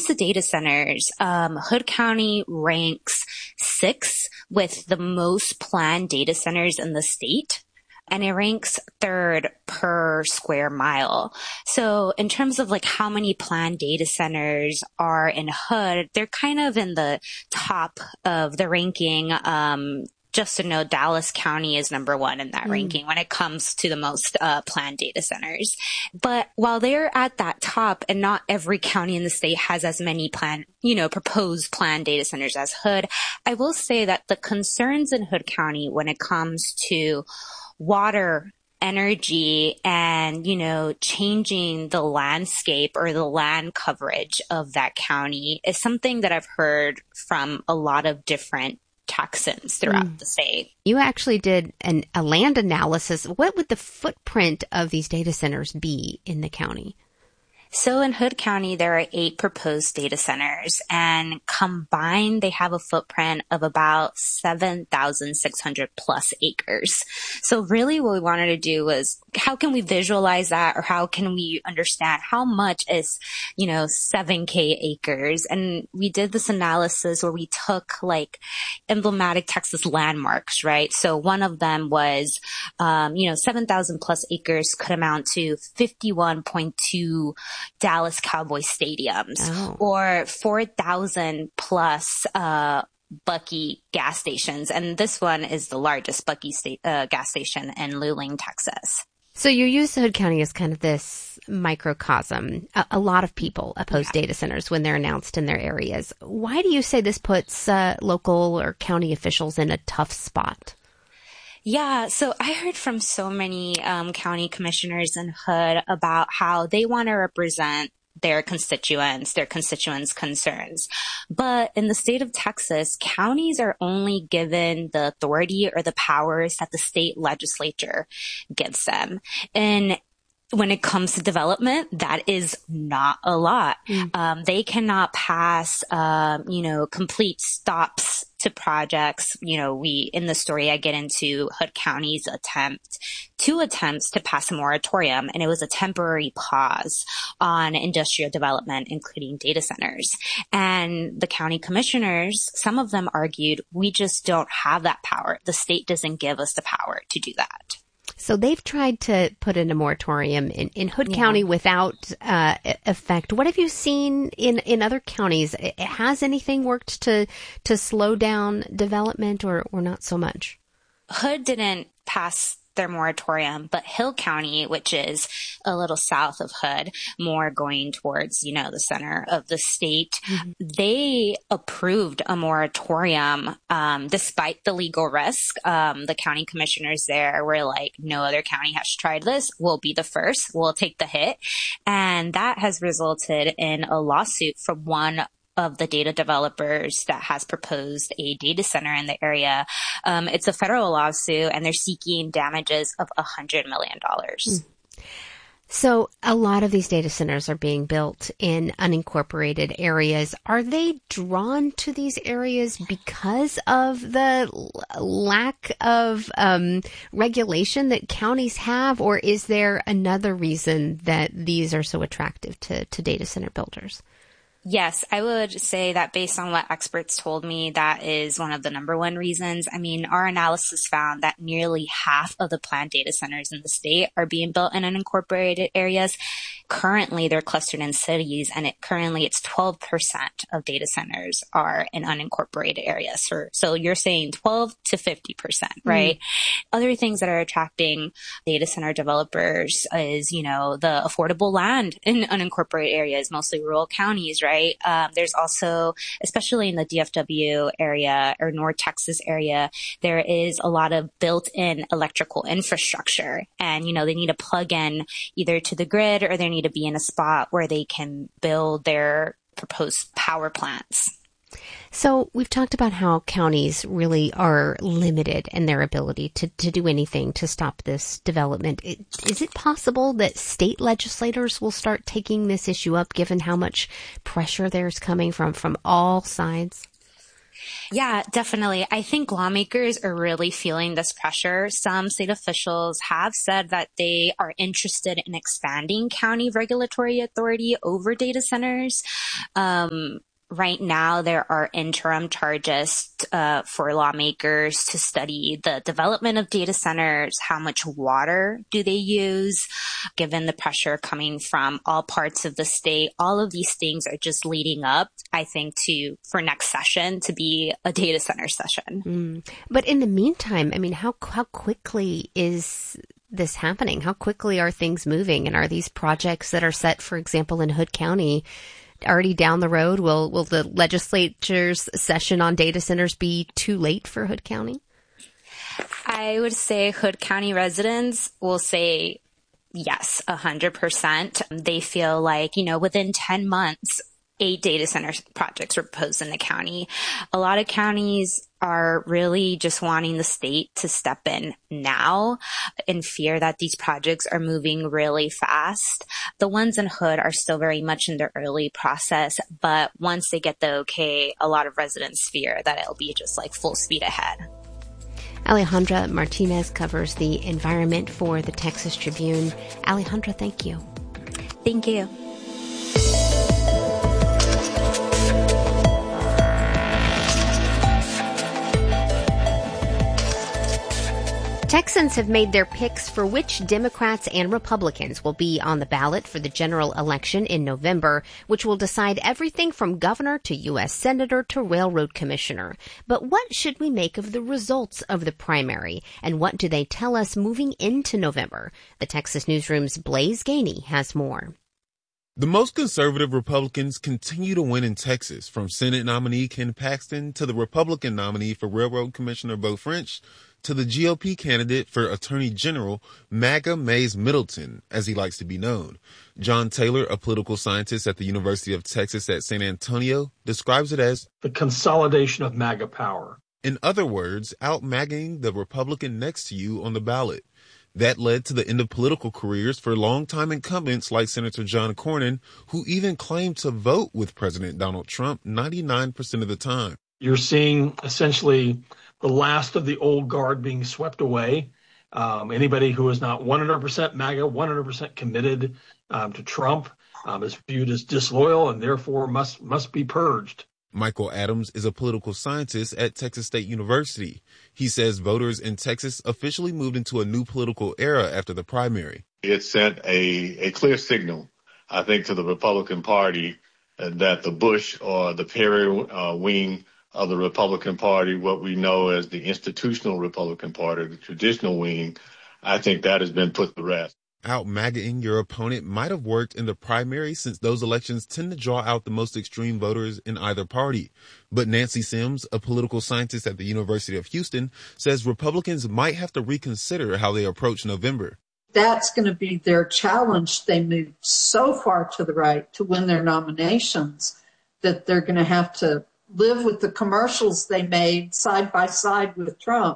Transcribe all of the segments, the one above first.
comes to data centers, Hood County ranks 6th with the most planned data centers in the state. And it ranks 3rd per square mile. So in terms of like how many planned data centers are in Hood, they're kind of in the top of the ranking. Just to know, Dallas County is number 1 in that ranking when it comes to the most planned data centers. But while they're at that top, and not every county in the state has as many proposed planned data centers as Hood, I will say that the concerns in Hood County when it comes to water, energy, and, changing the landscape or the land coverage of that county is something that I've heard from a lot of different Texans throughout the state. You actually did a land analysis. What would the footprint of these data centers be in the county? So in Hood County, there are 8 proposed data centers, and combined, they have a footprint of about 7,600 plus acres. So really what we wanted to do was, how can we visualize that, or how can we understand how much is, 7K acres? And we did this analysis where we took like emblematic Texas landmarks, right? So one of them was, 7,000 plus acres could amount to 51.2 Dallas Cowboy stadiums, or 4,000 plus Bucky gas stations. And this one is the largest Bucky gas station in Luling, Texas. So you use Hood County as kind of this microcosm. A lot of people oppose data centers when they're announced in their areas. Why do you say this puts local or county officials in a tough spot? Yeah, so I heard from so many county commissioners in Hood about how they want to represent their constituents' concerns. But in the state of Texas, counties are only given the authority or the powers that the state legislature gives them. And when it comes to development, that is not a lot. They cannot pass, complete stops to projects. In the story, I get into Hood County's two attempts to pass a moratorium, and it was a temporary pause on industrial development, including data centers. And the county commissioners, some of them argued, we just don't have that power. The state doesn't give us the power to do that. So they've tried to put in a moratorium in Hood County without effect. What have you seen in other counties? Has anything worked to slow down development or not so much? Hood didn't pass their moratorium, but Hill County, which is a little south of Hood, more going towards, the center of the state, they approved a moratorium, despite the legal risk. The county commissioners there were like, no other county has tried this. We'll be the first. We'll take the hit. And that has resulted in a lawsuit from one of the data developers that has proposed a data center in the area. It's a federal lawsuit, and they're seeking damages of $100 million. So a lot of these data centers are being built in unincorporated areas. Are they drawn to these areas because of the lack of regulation that counties have, or is there another reason that these are so attractive to data center builders? Yes, I would say that based on what experts told me, that is one of the number one reasons. I mean, our analysis found that nearly half of the planned data centers in the state are being built in unincorporated areas. Currently, they're clustered in cities, and currently it's 12% of data centers are in unincorporated areas. So you're saying 12 to 50%, right? Other things that are attracting data center developers is, the affordable land in unincorporated areas, mostly rural counties, right? There's also, especially in the DFW area or North Texas area, there is a lot of built-in electrical infrastructure, and, they need to plug in either to the grid, or they need to be in a spot where they can build their proposed power plants. So we've talked about how counties really are limited in their ability to do anything to stop this development. Is it possible that state legislators will start taking this issue up, given how much pressure there's coming from all sides? Yeah, definitely. I think lawmakers are really feeling this pressure. Some state officials have said that they are interested in expanding county regulatory authority over data centers. Right now, there are interim charges for lawmakers to study the development of data centers, how much water do they use, given the pressure coming from all parts of the state. All of these things are just leading up, I think, for next session to be a data center session. But in the meantime, I mean, how quickly is this happening? How quickly are things moving? And are these projects that are set, for example, in Hood County, already down the road? Will the legislature's session on data centers be too late for Hood County? I would say Hood County residents will say yes, 100%. They feel like, within 10 months, 8 data center projects were proposed in the county. A lot of counties are really just wanting the state to step in now in fear that these projects are moving really fast. The ones in Hood are still very much in their early process, but once they get the okay, a lot of residents fear that it'll be just like full speed ahead. Alejandra Martinez covers the environment for the Texas Tribune. Alejandra, thank you. Thank you. Texans have made their picks for which Democrats and Republicans will be on the ballot for the general election in November, which will decide everything from governor to U.S. senator to railroad commissioner. But what should we make of the results of the primary, and what do they tell us moving into November? The Texas Newsroom's Blaise Gainey has more. The most conservative Republicans continue to win in Texas, from Senate nominee Ken Paxton to the Republican nominee for Railroad Commissioner Beau French to the GOP candidate for Attorney General MAGA Mays Middleton, as he likes to be known. John Taylor, a political scientist at the University of Texas at San Antonio, describes it as the consolidation of MAGA power. In other words, out-MAGAing the Republican next to you on the ballot. That led to the end of political careers for longtime incumbents like Senator John Cornyn, who even claimed to vote with President Donald Trump 99% of the time. You're seeing essentially the last of the old guard being swept away. Anybody who is not 100% MAGA, 100% committed to Trump is viewed as disloyal and therefore must be purged. Michael Adams is a political scientist at Texas State University. He says voters in Texas officially moved into a new political era after the primary. It sent a clear signal, I think, to the Republican Party that the Bush or the Perry wing of the Republican Party, what we know as the institutional Republican Party, the traditional wing, I think that has been put to rest. Out-MAGAing your opponent might have worked in the primary, since those elections tend to draw out the most extreme voters in either party. But Nancy Sims, a political scientist at the University of Houston, says Republicans might have to reconsider how they approach November. That's going to be their challenge. They moved so far to the right to win their nominations that they're going to have to live with the commercials they made side by side with Trump.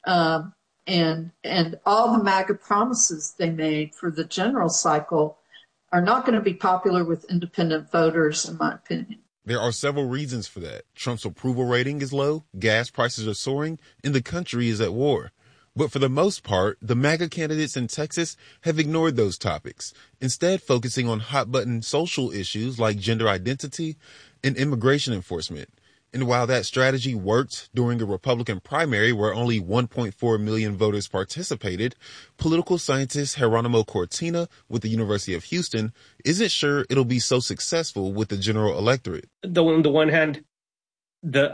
And all the MAGA promises they made for the general cycle are not going to be popular with independent voters, in my opinion. There are several reasons for that. Trump's approval rating is low, gas prices are soaring, and the country is at war. But for the most part, the MAGA candidates in Texas have ignored those topics, instead focusing on hot-button social issues like gender identity and immigration enforcement. And while that strategy worked during a Republican primary where only 1.4 million voters participated, political scientist Geronimo Cortina with the University of Houston isn't sure it'll be so successful with the general electorate. On the one hand, the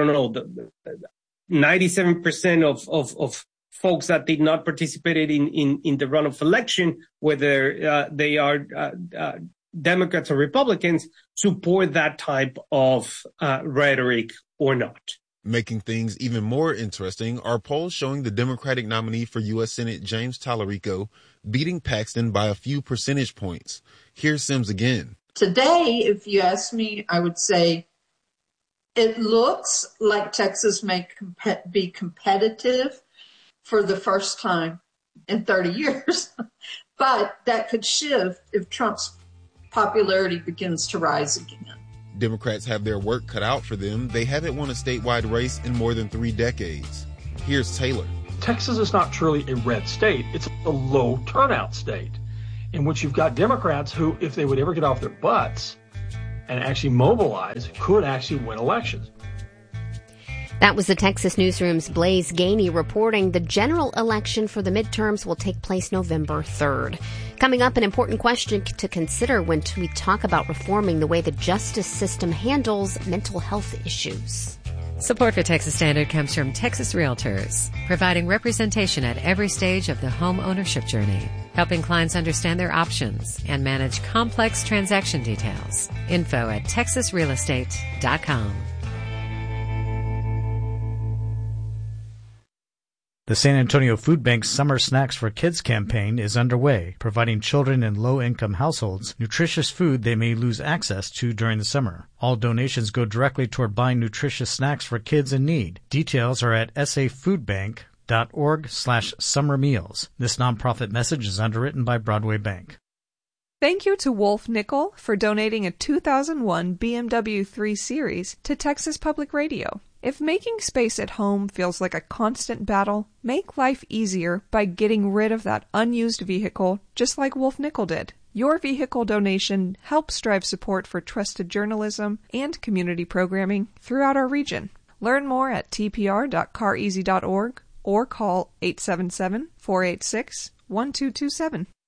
97% of folks that did not participate in the runoff election, whether they are Democrats or Republicans, support that type of rhetoric or not. Making things even more interesting are polls showing the Democratic nominee for U.S. Senate James Tallarico beating Paxton by a few percentage points. Here's Sims again. Today, if you ask me, I would say it looks like Texas may be competitive for the first time in 30 years. But that could shift if Trump's popularity begins to rise again. Democrats have their work cut out for them. They haven't won a statewide race in more than 3 decades. Here's Taylor. Texas is not truly a red state. It's a low turnout state in which you've got Democrats who, if they would ever get off their butts and actually mobilize, could actually win elections. That was the Texas Newsroom's Blaise Gainey reporting the general election for the midterms will take place November 3rd. Coming up, an important question to consider when we talk about reforming the way the justice system handles mental health issues. Support for Texas Standard comes from Texas Realtors, providing representation at every stage of the home ownership journey, helping clients understand their options and manage complex transaction details. Info at texasrealestate.com. The San Antonio Food Bank's Summer Snacks for Kids campaign is underway, providing children in low-income households nutritious food they may lose access to during the summer. All donations go directly toward buying nutritious snacks for kids in need. Details are at safoodbank.org/summer meals. This nonprofit message is underwritten by Broadway Bank. Thank you to Wolf Nickel for donating a 2001 BMW 3 Series to Texas Public Radio. If making space at home feels like a constant battle, make life easier by getting rid of that unused vehicle, just like Wolf Nickel did. Your vehicle donation helps drive support for trusted journalism and community programming throughout our region. Learn more at tpr.careasy.org or call 877-486-1227.